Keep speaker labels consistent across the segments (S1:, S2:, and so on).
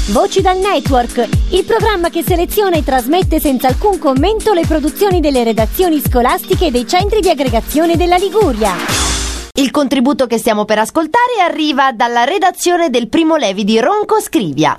S1: Voci dal Network, il programma che seleziona e trasmette senza alcun commento le produzioni delle redazioni scolastiche e dei centri di aggregazione della Liguria.
S2: Il contributo che stiamo per ascoltare arriva dalla redazione del Primo Levi di Ronco Scrivia.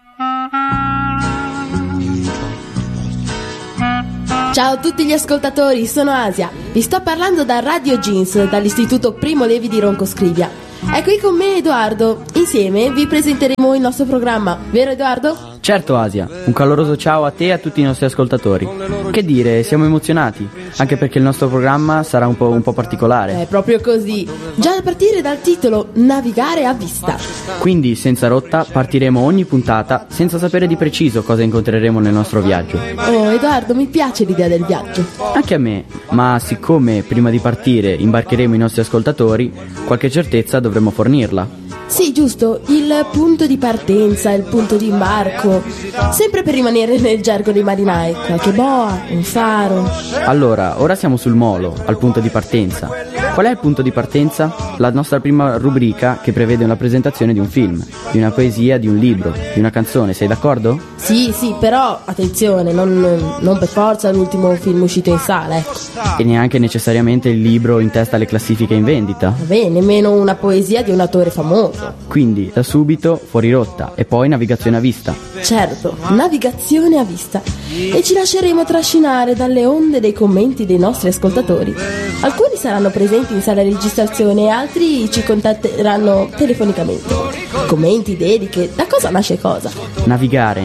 S3: Ciao a tutti gli ascoltatori, sono Asia. Vi sto parlando da Radio Jeans, dall'Istituto Primo Levi di Ronco Scrivia. È qui con me Edoardo. Insieme vi presenteremo il nostro programma, vero Edoardo?
S4: Certo Asia, un caloroso ciao a te e a tutti i nostri ascoltatori. Che dire, siamo emozionati, anche perché il nostro programma sarà un po' particolare.
S3: È proprio così, già a partire dal titolo Navigare a vista.
S4: Quindi senza rotta partiremo ogni puntata senza sapere di preciso cosa incontreremo nel nostro viaggio.
S3: Oh Edoardo, mi piace l'idea del viaggio.
S4: Anche a me, ma siccome prima di partire imbarcheremo i nostri ascoltatori, qualche certezza dovremo fornirla.
S3: Sì, giusto, il punto di partenza, il punto di imbarco. Sempre per rimanere nel gergo dei marinai, qualche boa, un faro.
S4: Allora, ora siamo sul molo, al punto di partenza. Qual è il punto di partenza? La nostra prima rubrica che prevede una presentazione di un film, di una poesia, di un libro, di una canzone, sei d'accordo?
S3: Sì, però, attenzione, non per forza l'ultimo film uscito in sala, ecco.
S4: E neanche necessariamente il libro in testa alle classifiche in vendita.
S3: Vabbè, nemmeno una poesia di un autore famoso.
S4: Quindi, da subito, fuori rotta e poi navigazione a vista.
S3: Certo, navigazione a vista. E ci lasceremo trascinare dalle onde dei commenti dei nostri ascoltatori. Alcuni saranno presenti in sala di registrazione e altri ci contatteranno telefonicamente. Commenti, dediche, da cosa nasce cosa?
S4: Navigare.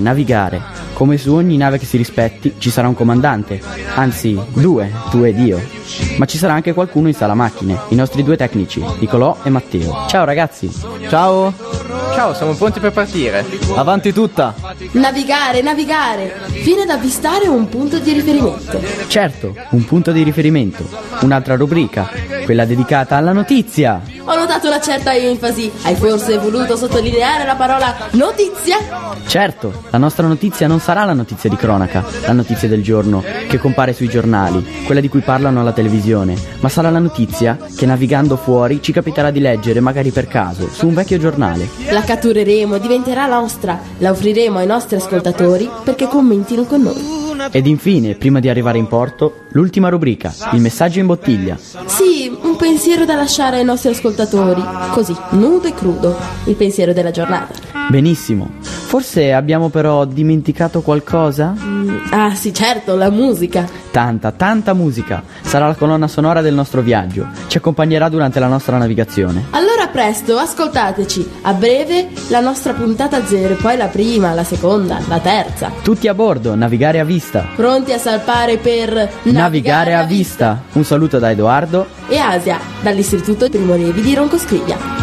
S4: Come su ogni nave che si rispetti ci sarà un comandante, anzi due, tu ed io. Ma ci sarà anche qualcuno in sala macchine, i nostri due tecnici, Nicolò e Matteo. Ciao ragazzi.
S5: Ciao, siamo pronti per partire. Avanti tutta.
S3: Navigare, fino ad avvistare un punto di riferimento.
S4: Certo, un punto di riferimento, un'altra rubrica, quella dedicata alla notizia.
S3: Ho notato una certa enfasi. Hai forse voluto sottolineare la parola notizia?
S4: Certo, la nostra notizia non sarà la notizia di cronaca, la notizia del giorno, che compare sui giornali, quella di cui parlano alla televisione, ma sarà la notizia che navigando fuori ci capiterà di leggere, magari per caso, su un vecchio giornale.
S3: La cattureremo, diventerà nostra, la offriremo ai nostri ascoltatori perché commentino con noi.
S4: Ed infine, prima di arrivare in porto, l'ultima rubrica, il messaggio in bottiglia.
S3: Sì, un pensiero da lasciare ai nostri ascoltatori, così, nudo e crudo, il pensiero della giornata.
S4: Benissimo, forse abbiamo però dimenticato qualcosa?
S3: Ah sì, certo, la musica.
S4: Tanta musica, sarà la colonna sonora del nostro viaggio, ci accompagnerà durante la nostra navigazione.
S3: Allora presto, ascoltateci, a breve la nostra puntata 0, poi la prima, la seconda, la terza.
S4: Tutti a bordo, navigare a vista.
S3: Pronti a salpare per
S4: Navigare a vista. Un saluto da Edoardo
S3: e Asia, dall'Istituto Primo Levi di Ronco Scrivia.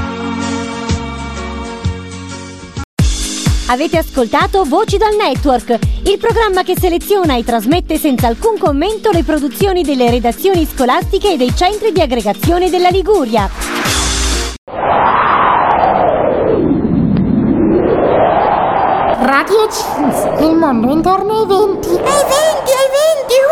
S1: Avete ascoltato Voci dal Network, il programma che seleziona e trasmette senza alcun commento le produzioni delle redazioni scolastiche e dei centri di aggregazione della Liguria.
S6: Radio Jeans, il mondo intorno ai venti. Ai venti!